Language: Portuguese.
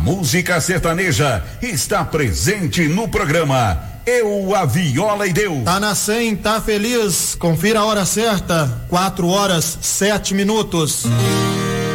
música sertaneja está presente no programa Eu, a Viola e Deus. Tá na 100, tá feliz? Confira a hora certa, 4 horas 7 minutos.